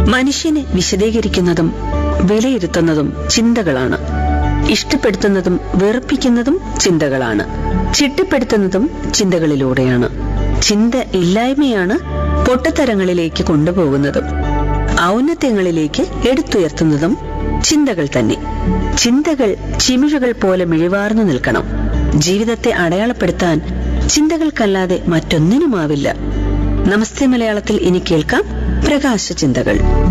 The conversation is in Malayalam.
മനുഷ്യനെ വിശദീകരിക്കുന്നതും വിലയിരുത്തുന്നതും ചിന്തകളാണ്. ഇഷ്ടപ്പെടുത്തുന്നതും വെറുപ്പിക്കുന്നതും ചിന്തകളാണ്. ചിട്ടപ്പെടുത്തുന്നതും ചിന്തകളിലൂടെയാണ്. ചിന്ത ഇല്ലായ്മയാണ് പൊട്ടത്തരങ്ങളിലേക്ക് കൊണ്ടുപോകുന്നതും ഔന്നത്യങ്ങളിലേക്ക് എടുത്തുയർത്തുന്നതും ചിന്തകൾ തന്നെ. ചിന്തകൾ ചിമിഴുകൾ പോലെ മിഴിവാർന്നു നിൽക്കണം. ജീവിതത്തെ അടയാളപ്പെടുത്താൻ ചിന്തകൾക്കല്ലാതെ മറ്റൊന്നിനുമാവില്ല. നമസ്തേ മലയാളത്തിൽ ഇനി കേൾക്കാം പ്രകാശ ചിന്തകൾ.